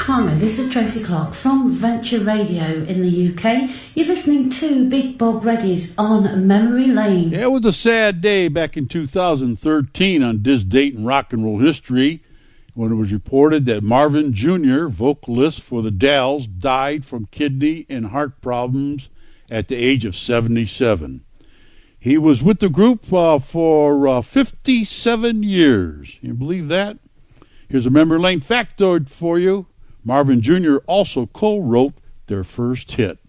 Hi, this is Tracy Clark from Venture Radio in the UK. You're listening to Big Bob Reddy's On Memory Lane. Yeah, it was a sad day back in 2013 on this date in rock and roll history when it was reported that Marvin Jr., vocalist for the Dells, died from kidney and heart problems at the age of 77. He was with the group for 57 years. You believe that? Here's a memory lane factoid for you. Marvin Jr. also co-wrote their first hit.